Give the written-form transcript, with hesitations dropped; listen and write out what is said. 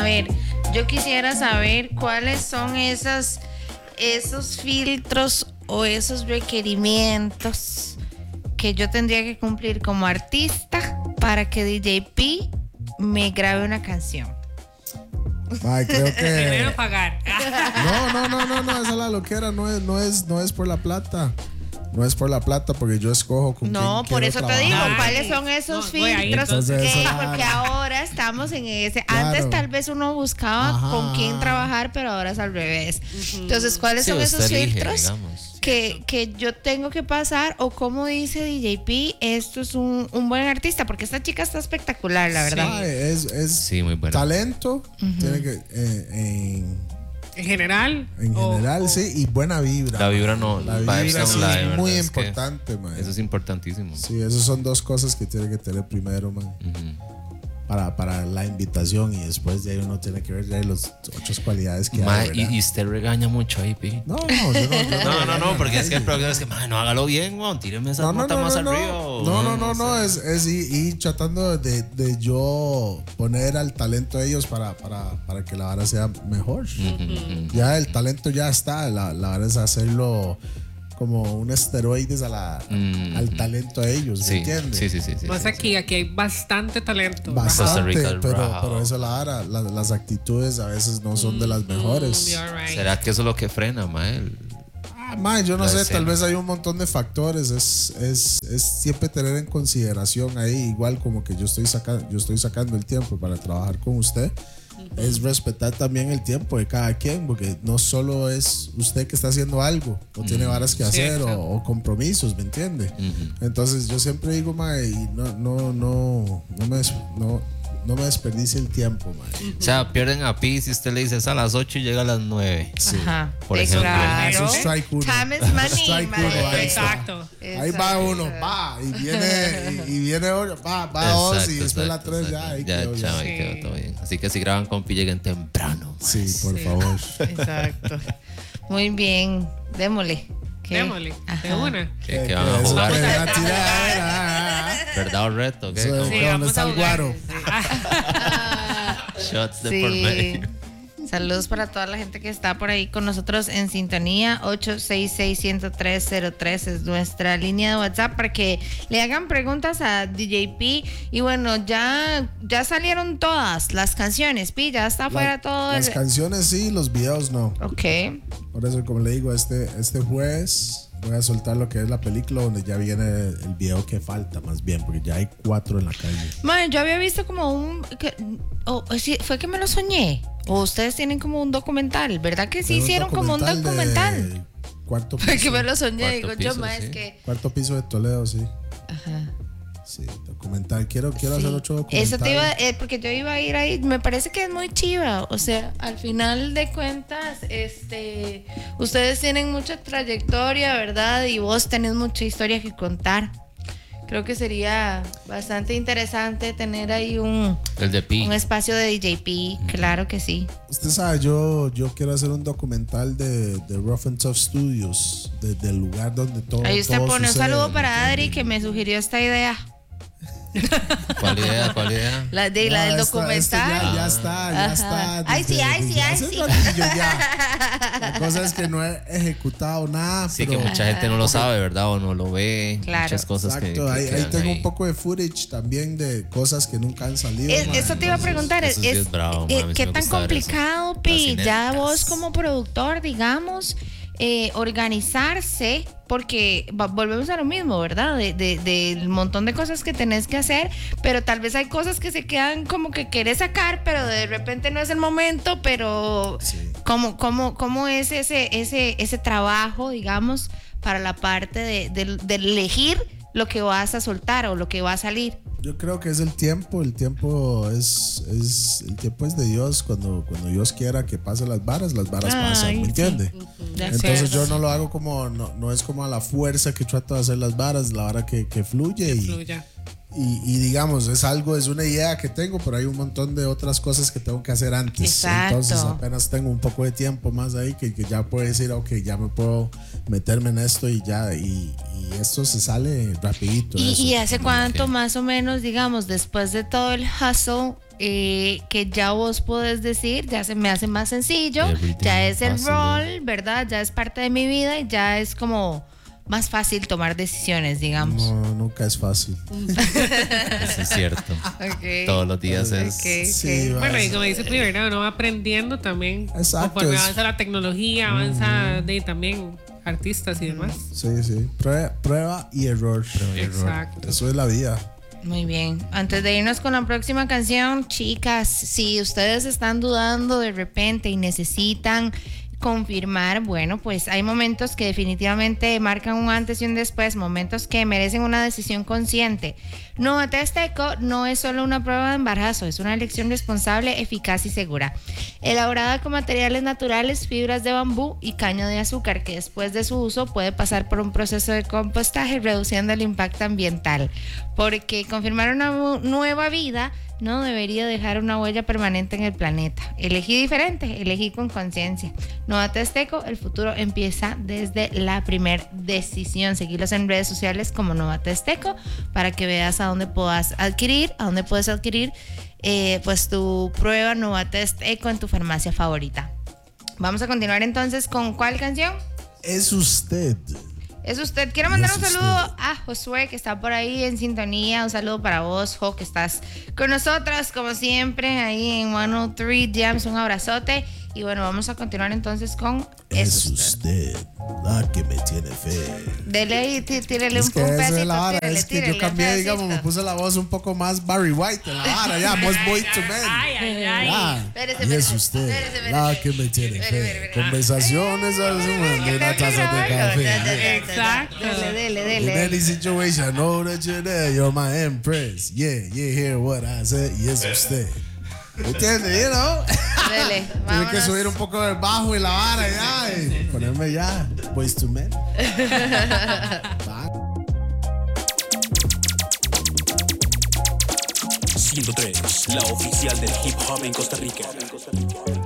ver, yo quisiera saber cuáles son esos filtros o esos requerimientos que yo tendría que cumplir como artista para que DJ P me grabe una canción. Ay, creo que Primero pagar. no, esa es la loquera, no es por la plata. No es por la plata, porque yo escojo con No, quién por quiero eso te digo, trabajar. ¿cuáles son esos filtros? entonces, Porque ahora estamos en ese. Claro. Antes tal vez uno buscaba Ajá. con quién trabajar, pero ahora es al revés. Entonces, ¿cuáles Sí, son usted esos elige, filtros digamos. que yo tengo que pasar? O como dice DJ P, esto es un buen artista, porque esta chica está espectacular, la verdad. Ay, es Sí, muy buena. talento, tiene que En general. en general, sí, y buena vibra. La vibra no. La vibes vibra sí online, es ¿verdad? muy Es que importante, man. Eso es importantísimo. Sí, esas son dos cosas que tiene que tener primero, man. Para la invitación, y después de ahí uno tiene que ver ya las otras cualidades que Ma, hay, ¿verdad? y usted regaña mucho ahí, Pi. No, yo No, porque es que el problema es que, ma, no hágalo bien, weón. Tíreme esa nota más arriba. No, es ir tratando de yo poner al talento de ellos para que la vara sea mejor. Ya el talento ya está, la vara es hacerlo como un esteroides al talento de ellos, ¿me Sí, entiendes? sí. Más aquí hay bastante talento. Costa Bastante, Rica, el pero bravo. eso la vara, las actitudes a veces no son de las mejores. You're right. ¿Será que eso es lo que frena, ma? Man, yo no La sé, escena. tal vez hay un montón de factores. Es siempre tener en consideración ahí, igual como que yo estoy sacando el tiempo para trabajar con usted. Es respetar también el tiempo de cada quien, porque no solo es usted que está haciendo algo, o tiene varas que hacer, o compromisos, ¿me entiende? Entonces yo siempre digo, mae, y no me desperdicie el tiempo, mae. O sea, pierden a Pi si usted le dice es a las 8 y llega a las 9. Ajá. Por ejemplo. Claro. Eso es strike uno. Time is money, Strike madre. uno, ahí está. Exacto. Ahí va uno, va, y viene otro, va dos, y después la tres, ya, ahí ya, quedó, chao, ahí quedó todo bien. Así que si graban con Pi, lleguen temprano. ma. Sí, por favor. Exacto. Muy bien. Démosle. ¿Qué? Démosle. Ajá. De una. Que van a Eso jugar. que me va a tirar. ¿Verdad o reto? ¿Qué? Eso de ¿Cómo? que ¿dónde está el guaro? Shots de por medio. Saludos para toda la gente que está por ahí con nosotros en sintonía. 866-10303 es nuestra línea de WhatsApp para que le hagan preguntas a DJ P. Y bueno, ya salieron todas las canciones, Pi, ya está afuera todo. Las canciones sí, los videos no. Ok. Por eso, como le digo, este jueves voy a soltar lo que es la película, donde ya viene el video que falta, más bien, porque ya hay 4 en la calle. Man, yo había visto como sí, fue que me lo soñé. O ustedes tienen como un documental, ¿verdad que sí Pero hicieron como un documental? de Cuarto Fue que piso. me lo soñé, Cuarto digo yo, piso, ma, sí. es que... Cuarto piso de Toledo, sí. Ajá. Sí, documental. Quiero Sí. hacer otro documental. Eso te iba, porque yo iba a ir ahí, me parece que es muy chiva, o sea, al final de cuentas, ustedes tienen mucha trayectoria, ¿verdad? Y vos tenés mucha historia que contar. Creo que sería bastante interesante tener ahí un El de Pi. espacio de DJP, claro que sí. Usted sabe, yo quiero hacer un documental de Rough and Tough Studios, del lugar donde todo. Ahí usted todo pone un sucede, saludo ¿me para Adri entiende? que me sugirió esta idea. ¿Cuál idea? La del No, documental. ya está. Ay, sí, hace sí. ratillo ya. La cosa es que no he ejecutado nada. Sí, pero que mucha gente no lo sabe, ¿verdad? O no lo ve. Claro. Muchas cosas exacto, que ahí quedan tengo ahí. un poco de footage también de cosas que nunca han salido. man. Eso te iba a preguntar, eso sí es bravo, ma, a mí sí ¿qué me tan gusta ver eso. complicado, Las Pi? Ya inéditas. vos como productor, digamos, organizarse, porque volvemos a lo mismo, ¿verdad? Del montón de cosas que tenés que hacer, pero tal vez hay cosas que se quedan como que querés sacar, pero de repente no es el momento, pero Sí. ¿cómo es ese trabajo, digamos, para la parte de elegir lo que vas a soltar o lo que va a salir? Yo creo que es el tiempo. El tiempo es de Dios. Cuando Dios quiera que pasen las varas pasan, Ay, ¿me sí. entiende? De Entonces acuerdo. yo no lo hago como, no es como a la fuerza que trato de hacer las varas, la vara que fluye, Fluya. Y digamos, es una idea que tengo, pero hay un montón de otras cosas que tengo que hacer antes. Exacto. Entonces apenas tengo un poco de tiempo más ahí que ya puedo decir, ok, ya me puedo meterme en esto y ya, y esto se sale rapidito. ¿Y hace cuánto más o menos, digamos, después de todo el hustle, que ya vos podés decir, ya se me hace más sencillo, ya es el rol, ¿verdad? Ya es parte de mi vida y ya es como más fácil tomar decisiones, digamos? No, nunca es fácil. Eso es cierto. Okay. Todos los días es. Okay. Sí, Bueno, y como dice primero, uno va aprendiendo también. Exacto, Conforme es- avanza la tecnología, avanza también artistas y demás. Sí. Prueba y error. Exacto. Eso es la vida. Muy bien. Antes de irnos con la próxima canción, chicas, si ustedes están dudando de repente y necesitan confirmar, bueno, pues hay momentos que definitivamente marcan un antes y un después, momentos que merecen una decisión consciente. Novatest Eco no es solo una prueba de embarazo, es una elección responsable, eficaz y segura. Elaborada con materiales naturales, fibras de bambú y caña de azúcar, que después de su uso puede pasar por un proceso de compostaje reduciendo el impacto ambiental. Porque confirmar una nueva vida no debería dejar una huella permanente en el planeta. Elegí diferente, elegí con conciencia. Novatest Eco, el futuro empieza desde la primer decisión. Seguilos en redes sociales como Novatest Eco para que veas a dónde puedes adquirir pues tu prueba Novatest Eco en tu farmacia favorita. Vamos a continuar entonces con ¿cuál canción? Es usted. Es usted. Quiero mandar Es un usted. saludo a Josué, que está por ahí en sintonía. Un saludo para vos, Jo, que estás con nosotras, como siempre, ahí en 103 Jams. Un abrazote. Y bueno, vamos a continuar entonces con Es usted la que me tiene fe. Dele ahí, tírele Es un que esa pedacito. es la vara, Tírele, es que yo tírele un cambié, pedacito. digamos, me puse la voz un poco más Barry White en la vara, ya, más Boy to Men. Ay. Ya. Espérese, Y es espérese, usted espérese, la espérese. que me tiene Espere, fe. espere. Conversaciones de una taza de café. Exacto. Dele. In any situation, know that you're there, you're my empress. Yeah, you hear what I say, y es usted. ¿Me entiendes? You know? Dele, Tiene que vámonos. subir un poco del bajo y la vara ya, y ponerme ya, Boys to Men. Va. 103, la oficial del hip hop en Costa Rica.